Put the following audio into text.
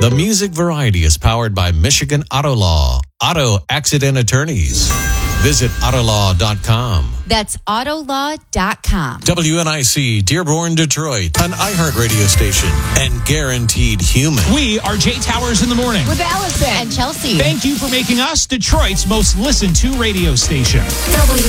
The Music Variety is powered by Michigan Auto Law, auto accident attorneys. Visit Autolaw.com. That's Autolaw.com. WNIC, Dearborn, Detroit, an iHeartRadio station and guaranteed human. We are Jay Towers in the morning. With Allison and Chelsea. Thank you for making us Detroit's most listened to radio station.